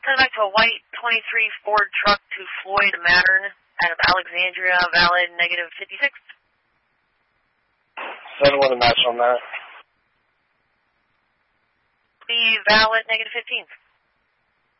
Send back to a white 23 Ford truck to Floyd Mattern out of Alexandria, valid negative 56. 7 with a match on that. Be valid negative 15.